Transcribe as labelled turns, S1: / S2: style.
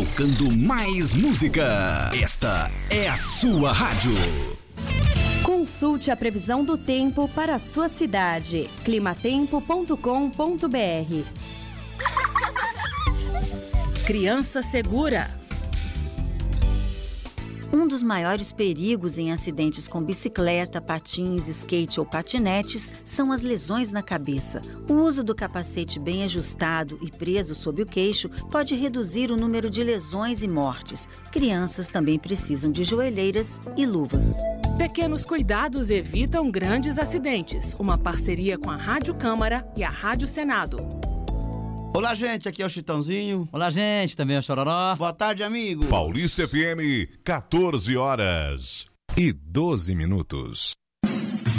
S1: tocando mais música. Esta é a sua rádio.
S2: Consulte a previsão do tempo para a sua cidade. climatempo.com.br.
S3: Criança segura.
S4: Um dos maiores perigos em acidentes com bicicleta, patins, skate ou patinetes são as lesões na cabeça. O uso do capacete bem ajustado e preso sob o queixo pode reduzir o número de lesões e mortes. Crianças também precisam de joelheiras e luvas.
S3: Pequenos cuidados evitam grandes acidentes. Uma parceria com a Rádio Câmara e a Rádio Senado.
S5: Olá, gente, aqui é o Chitãozinho.
S6: Olá, gente, também é o Chororó.
S5: Boa tarde, amigo.
S7: Paulista FM, 14 horas e 12 minutos.